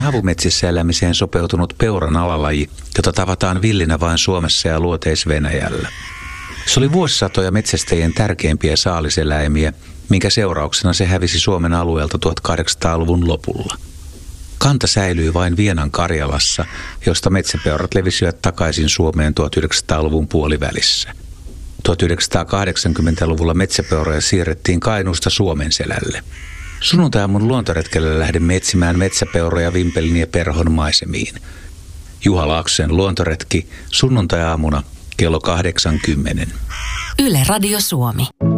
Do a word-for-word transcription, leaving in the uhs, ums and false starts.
Havumetsissä elämiseen sopeutunut peuran alalaji, jota tavataan villinä vain Suomessa ja Luoteis-Venäjällä. Se oli vuosisatoja metsästäjien tärkeimpiä saaliseläimiä, minkä seurauksena se hävisi Suomen alueelta tuhatkahdeksansataaluvun lopulla. Kanta säilyi vain Vienan Karjalassa, josta metsäpeurat levisivät takaisin Suomeen tuhatyhdeksänsataaluvun puolivälissä. tuhatyhdeksänsataakahdeksankymmentäluvulla metsäpeuroja siirrettiin Kainuusta Suomenselälle. Sunnuntai-aamun luontoretkellä lähdemme etsimään metsäpeuroja Vimpelin ja Perhon maisemiin. Juha Laaksosen luontoretki sunnuntai-aamuna kello kahdeksan kymmenen. Yle Radio Suomi.